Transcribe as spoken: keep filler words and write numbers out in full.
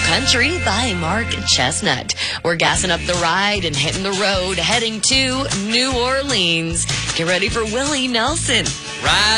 Country by Mark Chestnut. We're gassing up the ride and hitting the road, heading to New Orleans. Get ready for Willie Nelson. Ride